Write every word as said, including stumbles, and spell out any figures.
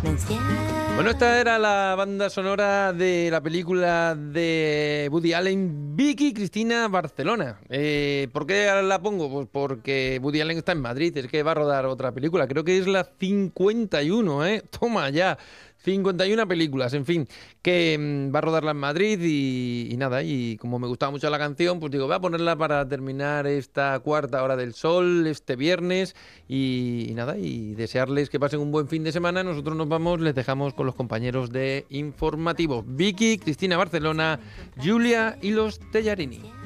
Bueno, esta era la banda sonora de la película de Woody Allen, Vicky Cristina Barcelona. Eh, ¿Por qué la pongo? Pues porque Woody Allen está en Madrid, es que va a rodar otra película, creo que es la cincuenta y uno, ¿eh? Toma ya, cincuenta y una películas, en fin, que mmm, va a rodarla en Madrid y, y nada, y como me gustaba mucho la canción, pues digo, voy a ponerla para terminar esta cuarta hora del sol, este viernes, y, y nada, y desearles que pasen un buen fin de semana. Nosotros nos vamos, les dejamos con los compañeros de Informativo, Vicky, Cristina Barcelona, Julia y los Tellarini.